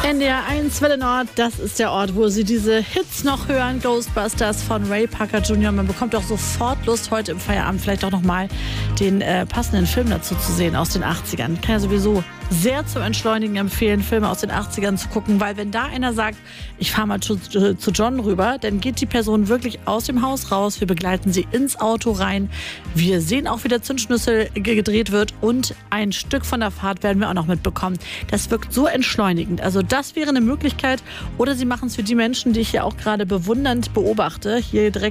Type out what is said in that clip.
NDR 1 Welle Nord, das ist der Ort, wo Sie diese Hits noch hören. Ghostbusters von Ray Parker Jr. Man bekommt auch sofort Lust, heute im Feierabend vielleicht auch nochmal den passenden Film dazu zu sehen aus den 80ern. Kann ja sowieso sehr zum Entschleunigen empfehlen, Filme aus den 80ern zu gucken, weil wenn da einer sagt, ich fahre mal zu John rüber, dann geht die Person wirklich aus dem Haus raus, wir begleiten sie ins Auto rein, wir sehen auch, wie der Zündschlüssel gedreht wird und ein Stück von der Fahrt werden wir auch noch mitbekommen. Das wirkt so entschleunigend, also das wäre eine Möglichkeit oder Sie machen es für die Menschen, die ich hier auch gerade bewundernd beobachte, hier direkt